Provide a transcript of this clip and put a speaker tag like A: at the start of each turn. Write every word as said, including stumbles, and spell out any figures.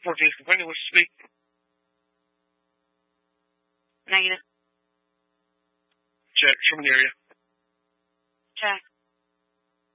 A: fourteen's complaining. Wish to speak?
B: Negative.
A: Check. Show me the area.
B: Check.